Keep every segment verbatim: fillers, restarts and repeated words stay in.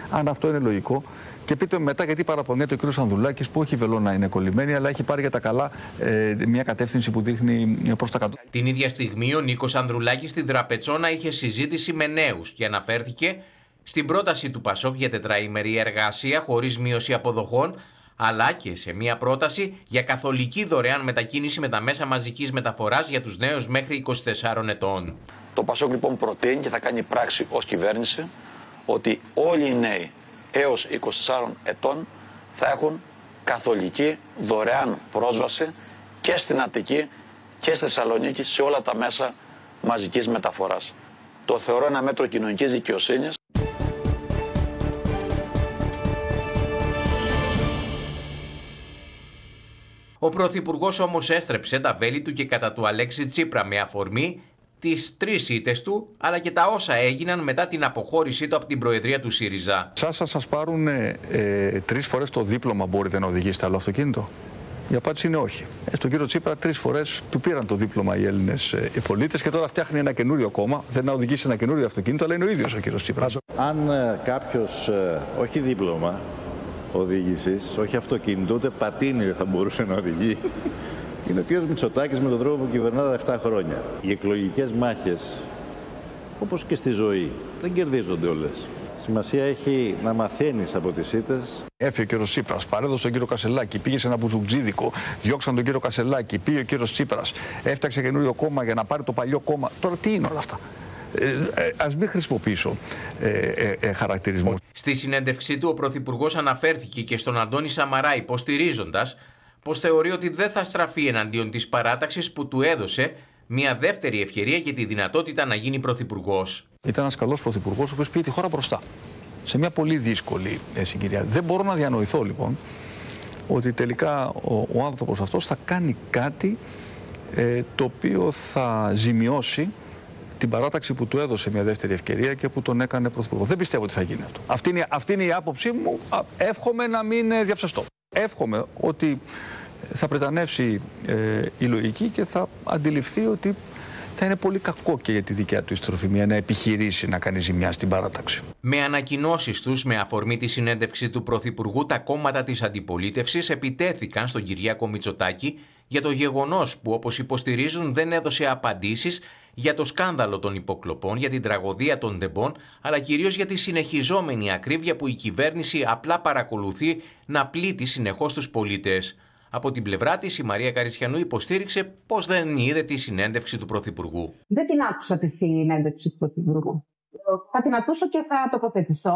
αν αυτό είναι λογικό. Και πείτε μετά γιατί παραπονιέται ο κ. Ανδρουλάκης που όχι βελόνα είναι κολλημένη, αλλά έχει πάρει για τα καλά ε, μια κατεύθυνση που δείχνει προς τα κάτω. Την ίδια στιγμή ο Νίκος Ανδρουλάκης στην Τραπετσόνα είχε συζήτηση με νέους και αναφέρθηκε στην πρόταση του Πασόκ για τετραήμερη εργασία χωρίς μείωση αποδοχών, αλλά και σε μια πρόταση για καθολική δωρεάν μετακίνηση με τα μέσα μαζικής μεταφοράς για τους νέους μέχρι είκοσι τεσσάρων ετών. Το Πασόκ λοιπόν προτείνει και θα κάνει πράξη ως κυβέρνηση ότι όλοι οι νέοι έως είκοσι τεσσάρων ετών θα έχουν καθολική δωρεάν πρόσβαση και στην Αττική και στη Θεσσαλονίκη σε όλα τα μέσα μαζικής μεταφοράς. Το θεωρώ ένα μέτρο κοινωνικής δικαιοσύνης. Ο Πρωθυπουργός όμως έστρεψε τα βέλη του και κατά του Αλέξη Τσίπρα με αφορμή τις τρεις ήττες του, αλλά και τα όσα έγιναν μετά την αποχώρησή του από την Προεδρία του ΣΥΡΙΖΑ. Σας σας, σας πάρουν ε, ε, τρεις φορές το δίπλωμα, μπορείτε να οδηγήσετε άλλο αυτοκίνητο? Η απάντηση είναι όχι. Ε, στον κύριο Τσίπρα τρεις φορές του πήραν το δίπλωμα οι Έλληνες ε, οι πολίτες και τώρα φτιάχνει ένα καινούριο κόμμα. Δεν να οδηγήσει ένα καινούριο αυτοκίνητο, αλλά είναι ο ίδιος ο κύριος Τσίπρας. Αν ε, κάποιος, ε, όχι δίπλωμα οδήγησης, όχι αυτοκίνητο, ούτε πατίνι δεν θα μπορούσε να οδηγεί, είναι ο κύριος Μητσοτάκης με τον τρόπο που κυβερνά τα επτά χρόνια. Οι εκλογικές μάχες, όπως και στη ζωή, δεν κερδίζονται όλες. Σημασία έχει να μαθαίνεις από τις ήττες. Έφυγε ο κύριος Τσίπρας, παρέδωσε τον κύριο Κασελάκη, πήγε σε ένα μπουζουτζίδικο, διώξαν τον κύριο Κασελάκη, πήγε ο κύριος Τσίπρας, έφτιαξε καινούριο κόμμα για να πάρει το παλιό κόμμα. Τώρα τι είναι όλα αυτά? Ε, ε, ας μην χρησιμοποιήσω ε, ε, ε, χαρακτηρισμούς. Στη συνέντευξή του ο Πρωθυπουργός αναφέρθηκε και στον Αντώνη Σαμαρά, υποστηρίζοντας πως θεωρεί ότι δεν θα στραφεί εναντίον της παράταξης που του έδωσε μια δεύτερη ευκαιρία και τη δυνατότητα να γίνει πρωθυπουργός. Ήταν ένας καλός πρωθυπουργός, ο οποίος πήγε τη χώρα μπροστά, σε μια πολύ δύσκολη ε, συγκυρία. Δεν μπορώ να διανοηθώ λοιπόν ότι τελικά ο, ο άνθρωπος αυτός θα κάνει κάτι ε, το οποίο θα ζημιώσει την παράταξη που του έδωσε μια δεύτερη ευκαιρία και που τον έκανε πρωθυπουργό. Δεν πιστεύω ότι θα γίνει αυτό. Αυτή είναι, αυτή είναι η άποψή μου. Εύχομαι να μην διαψευστώ. Εύχομαι ότι θα πρετανεύσει ε, η λογική και θα αντιληφθεί ότι θα είναι πολύ κακό και για τη δικιά του ιστροφημία να επιχειρήσει να κάνει ζημιά στην παράταξη. Με ανακοινώσεις τους με αφορμή τη συνέντευξη του Πρωθυπουργού, τα κόμματα της αντιπολίτευσης επιτέθηκαν στον Κυριάκο Μητσοτάκη για το γεγονός που, όπως υποστηρίζουν, δεν έδωσε απαντήσεις για το σκάνδαλο των υποκλοπών, για την τραγωδία των ντεμπών, αλλά κυρίως για τη συνεχιζόμενη ακρίβεια που η κυβέρνηση απλά παρακολουθεί να πλήττει συνεχώς τους πολίτες. Από την πλευρά της, η Μαρία Καριστιανού υποστήριξε πως δεν είδε τη συνέντευξη του Πρωθυπουργού. Δεν την άκουσα τη συνέντευξη του Πρωθυπουργού. Θα την ακούσω και θα τοποθετηθώ.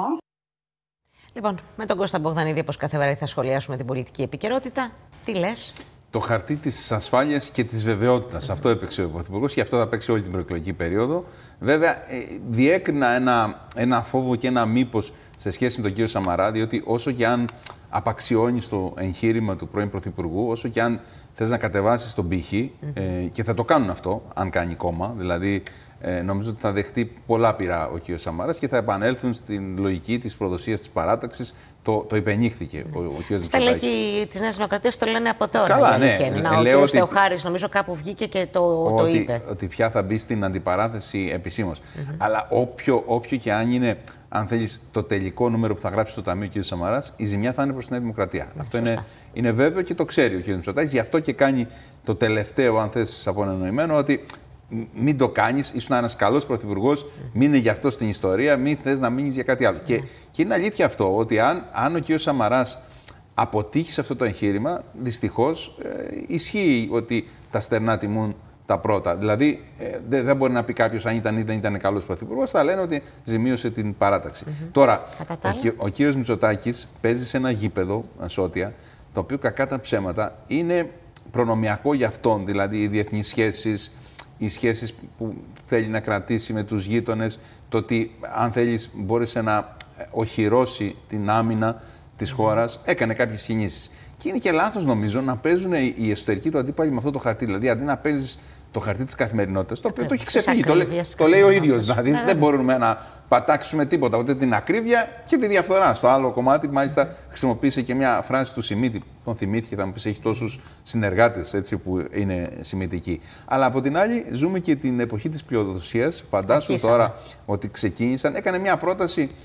Λοιπόν, με τον Κώστα Μπογδανίδη, όπως κάθε βαρύ, θα σχολιάσουμε την πολιτική επικαιρότητα. Τι λες? Το χαρτί της ασφάλειας και της βεβαιότητας. Αυτό έπαιξε ο Πρωθυπουργός και αυτό θα παίξει όλη την προεκλογική περίοδο. Βέβαια, διέκρινα ένα, ένα φόβο και ένα μήπως σε σχέση με τον κύριο Σαμαρά, διότι όσο και αν απαξιώνεις το εγχείρημα του πρώην Πρωθυπουργού, όσο και αν θες να κατεβάσεις τον πύχη, mm-hmm. ε, και θα το κάνουν αυτό, αν κάνει κόμμα, δηλαδή ε, νομίζω ότι θα δεχτεί πολλά πειρά ο κ. Σαμαράς και θα επανέλθουν στην λογική της προδοσίας της παράταξης. Το, το υπενήχθηκε ο, ο κ. Μητσοτάκης. Στελέχη της Νέας Δημοκρατίας το λένε από τώρα. Καλά, ναι. Να, ο κ. Θεοχάρης νομίζω κάπου βγήκε και το, ότι, το είπε. Ότι πια θα μπει στην αντιπαράθεση επισήμως. Mm-hmm. Αλλά όποιο, όποιο και αν είναι, αν θέλεις, το τελικό νούμερο που θα γράψει στο Ταμείο ο κ. Σαμαράς, η ζημιά θα είναι προς τη Νέα Δημοκρατία. Mm, Αυτό είναι, είναι βέβαιο και το ξέρει ο κ. Μητσοτάκης. Γι' αυτό και κάνει το τελευταίο, αν θες, απονενοημένο, ότι μην το κάνεις, ήσουν ένας καλός πρωθυπουργός, mm. μείνε γι' αυτό στην ιστορία, μην θες να μείνεις για κάτι άλλο. Mm. Και, και είναι αλήθεια αυτό, ότι αν, αν ο κ. Σαμαράς αποτύχει σε αυτό το εγχείρημα, δυστυχώς ε, ισχύει ότι τα στερνά τιμούν τα πρώτα. Δηλαδή, ε, δεν δε μπορεί να πει κάποιος αν ήταν ή δεν ήταν καλός πρωθυπουργός, θα λένε ότι ζημίωσε την παράταξη. Mm-hmm. Τώρα, ο, ο κύριος Μητσοτάκης παίζει σε ένα γήπεδο, Σώτια, το οποίο κακά τα ψέματα είναι προνομιακό για αυτόν. Δηλαδή, οι διεθνείς σχέσεις, οι σχέσεις που θέλει να κρατήσει με τους γείτονες, το ότι, αν θέλεις, μπόρεσε να οχυρώσει την άμυνα της χώρας, έκανε κάποιες κινήσεις. Και είναι και λάθος, νομίζω, να παίζουν οι εσωτερικοί του αντίπαλοι με αυτό το χαρτί. Δηλαδή, αντί να παίζεις το χαρτί της καθημερινότητας, το οποίο το έχει ξεφύγει. Το, το λέει ο ίδιος. Δηλαδή, δεν μπορούμε να πατάξουμε τίποτα, ούτε την ακρίβεια και τη διαφθορά. Στο άλλο κομμάτι, μάλιστα, χρησιμοποίησε και μια φράση του Σιμίτη. Τον θυμήθηκε, θα μου πει, έχει τόσους συνεργάτες έτσι, που είναι σημητικοί. Αλλά από την άλλη, ζούμε και την εποχή της πλειοδοσίας. Φαντάσου τώρα ότι ξεκίνησαν. Έκανε μια πρόταση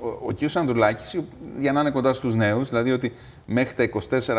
ο, ο κ. Ανδρουλάκης, για να είναι κοντά στους νέους, δηλαδή ότι μέχρι τα είκοσι τέσσερα